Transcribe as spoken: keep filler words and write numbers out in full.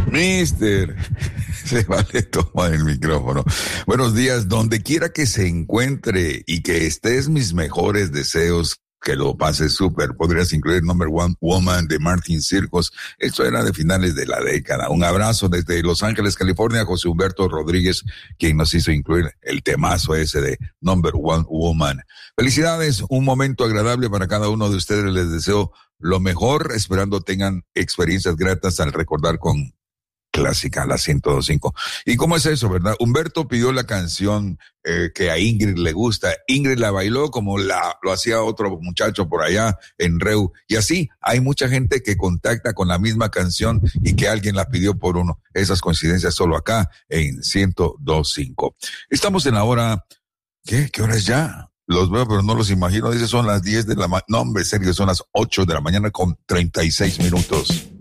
Mister, se vale tomar el micrófono. Buenos días, donde quiera que se encuentre y que estés, mis mejores deseos. Que lo pases súper. Podrías incluir Number One Woman de Martin Circus. Esto era de finales de la década. Un abrazo desde Los Ángeles, California, José Humberto Rodríguez, quien nos hizo incluir el temazo ese de Number One Woman. Felicidades, un momento agradable para cada uno de ustedes. Les deseo lo mejor, esperando tengan experiencias gratas al recordar con clásica, la ciento dos punto cinco. ¿Y cómo es eso, verdad? Humberto pidió la canción eh, que a Ingrid le gusta. Ingrid la bailó como la, lo hacía otro muchacho por allá en Reu. Y así hay mucha gente que contacta con la misma canción y que alguien la pidió por uno. Esas coincidencias solo acá en ciento dos punto cinco. Estamos en la hora... ¿Qué? ¿Qué hora es ya? Los veo, pero no los imagino. Dice, son las diez de la mañana. No, hombre, serio, son las ocho de la mañana con treinta y seis minutos.